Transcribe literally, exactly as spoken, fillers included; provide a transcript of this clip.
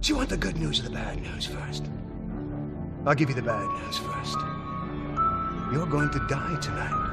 Do you want the good news or the bad news first? I'll give you the bad news first. You're going to die tonight.